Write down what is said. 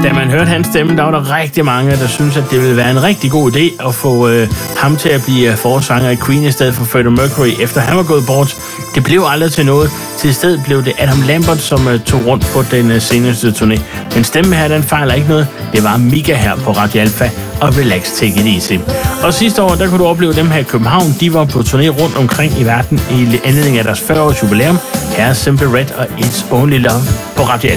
Da man hørte hans stemme, der var der rigtig mange, der synes, at det ville være en rigtig god idé at få ham til at blive forsanger i Queen i stedet for Freddie Mercury, efter han var gået bort. Det blev aldrig til noget. Til stedet blev det Adam Lambert, som tog rundt på den seneste turné. Men stemmen her, den fejler ikke noget. Det var Mika her på Radio Alpha og Relax Take It Easy. Og sidste år, der kunne du opleve dem her i København. De var på turné rundt omkring i verden i anledning af deres 40-års jubilæum. Her er Simply Red og It's Only Love på Radio Alpha.